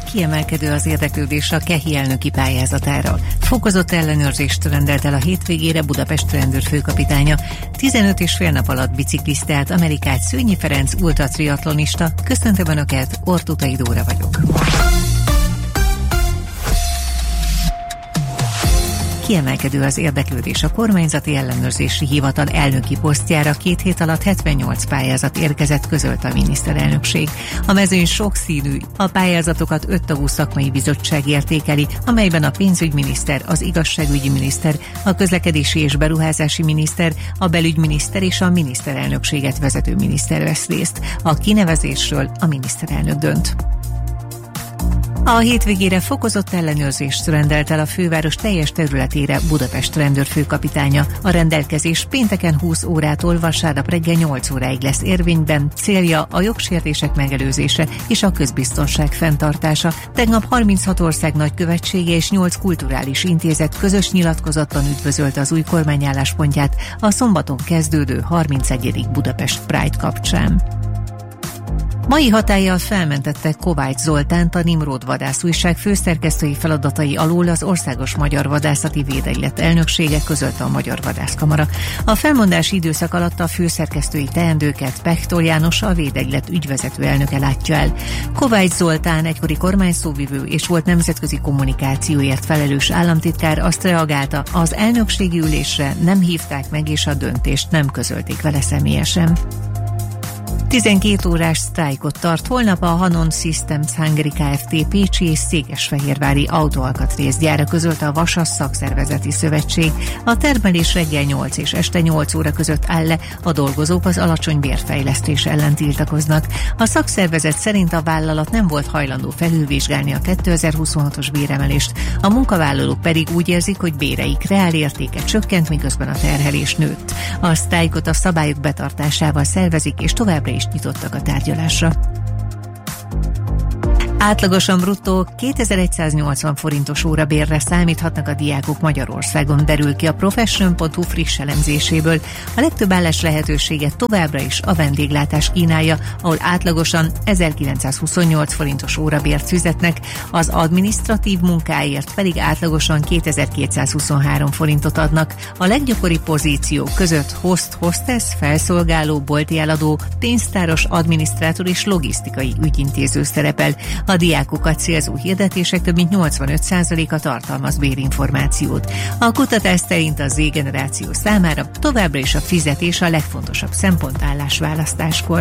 kiemelkedő az érdeklődés a KEHI elnöki pályázatára. Fokozott ellenőrzést rendelt el a hétvégére Budapest rendőrfőkapitánya. 15,5 nap alatt biciklizte Amerikát Szőnyi Ferenc ultratriatlonista. Köszöntöm Önöket, Ortutai Dóra vagyok. Kiemelkedő az érdeklődés a kormányzati ellenőrzési hivatal elnöki posztjára. 2 hét alatt 78 pályázat érkezett, közölte a miniszterelnökség. A mezőny sokszínű. A pályázatokat 5 tagú szakmai bizottság értékeli, amelyben a pénzügyminiszter, az igazságügyi miniszter, a közlekedési és beruházási miniszter, a belügyminiszter és a miniszterelnökséget vezető miniszter vesz részt. A kinevezésről a miniszterelnök dönt. A hétvégére fokozott ellenőrzést rendelt el a főváros teljes területére Budapest rendőrfőkapitánya. A rendelkezés pénteken 20 órától vasárnap reggel 8 óráig lesz érvényben. Célja a jogsértések megelőzése és a közbiztonság fenntartása. Tegnap 36 ország nagykövetsége és 8 kulturális intézet közös nyilatkozatban üdvözölte az új kormány álláspontját a szombaton kezdődő 31. Budapest Pride kapcsán. Mai hatállyal felmentette Kovács Zoltánt, a Nimród Vadász újság főszerkesztői feladatai alól az Országos Magyar Vadászati Védegylet elnöksége, közölte a Magyar Vadászkamara. A felmondási időszak alatt a főszerkesztői teendőket Pechtor János, a Védegylet ügyvezető elnöke látja el. Kovács Zoltán egykori kormányszóvivő és volt nemzetközi kommunikációért felelős államtitkár azt reagálta, az elnökségi ülésre nem hívták meg és a döntést nem közölték vele személyesen. 12 órás sztrájkot tart holnap a Hanon Systems Hungary Kft. Pécsi és Székesfehérvári autóalkatrészgyára, közölte a Vasas Szakszervezeti Szövetség. A termelés reggel 8 és este 8 óra között áll le, a dolgozók az alacsony bérfejlesztés ellen tiltakoznak. A szakszervezet szerint a vállalat nem volt hajlandó felülvizsgálni a 2026-os béremelést, a munkavállalók pedig úgy érzik, hogy béreik reálértéke csökkent, miközben a terhelés nőtt. A sztrájkot a szabályok betartásával szervezik, és továbbra is nyitottak a tárgyalásra. Átlagosan bruttó 2180 forintos órabérre számíthatnak a diákok Magyarországon, derül ki a Profession.hu friss elemzéséből. A legtöbb állás lehetőséget továbbra is a vendéglátás kínálja, ahol átlagosan 1928 forintos órabért fizetnek, az adminisztratív munkáért pedig átlagosan 2223 forintot adnak. A leggyakoribb pozíciók között host-hostess, felszolgáló, bolti eladó, pénztáros, adminisztrátor és logisztikai ügyintéző szerepel. A diákokat célzó hirdetések több mint 85%-a tartalmaz bérinformációt. A kutatás szerint a Z-generáció számára továbbra is a fizetés a legfontosabb szempont állásválasztáskor.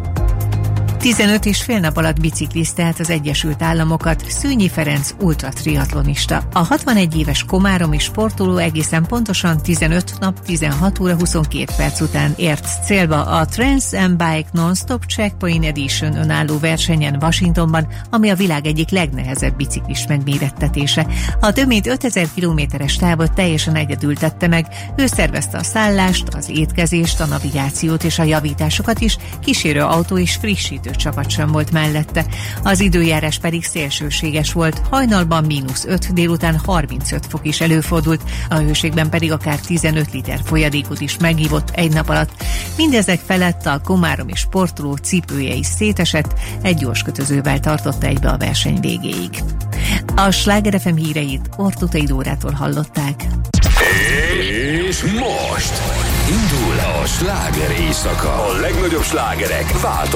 15,5 nap alatt biciklizte az Egyesült Államokat Szőnyi Ferenc ultratriatlonista. A 61 éves komáromi sportoló egészen pontosan 15 nap, 16 óra 22 perc után ért célba a Trans Am Bike Non-Stop Checkpoint Edition önálló versenyen Washingtonban, ami a világ egyik legnehezebb biciklis megmérettetése. A több mint 5000 kilométeres távot teljesen egyedül tette meg, ő szervezte a szállást, az étkezést, a navigációt és a javításokat is, kísérő autó és frissítő csapat sem volt mellette. Az időjárás pedig szélsőséges volt, hajnalban -5, délután 35 fok is előfordult, a hőségben pedig akár 15 liter folyadékot is megívott egy nap alatt. Mindezek felett a komáromi sportoló cipője is szétesett, egy gyorskötözővel tartotta egybe a verseny végéig. A Sláger FM híreit Ortutai Dórától hallották. És most indul a sláger éjszaka. A legnagyobb slágerek változnak.